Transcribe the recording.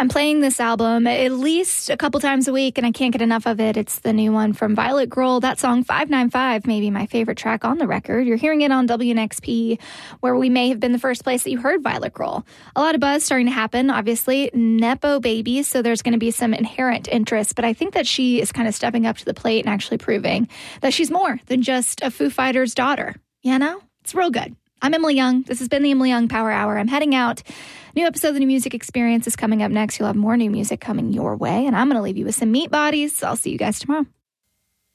I'm playing this album at least a couple times a week, and I can't get enough of it. It's the new one from Violet Grohl. That song, 595, may be my favorite track on the record. You're hearing it on WNXP, where we may have been the first place that you heard Violet Grohl. A lot of buzz starting to happen, obviously. Nepo babies, so there's going to be some inherent interest, but I think that she is kind of stepping up to the plate and actually proving that she's more than just a Foo Fighters daughter. You know? It's real good. I'm Emily Young. This has been the Emily Young Power Hour. I'm heading out. New episode of the New Music Experience is coming up next. You'll have more new music coming your way, and I'm going to leave you with some meat bodies. So I'll see you guys tomorrow.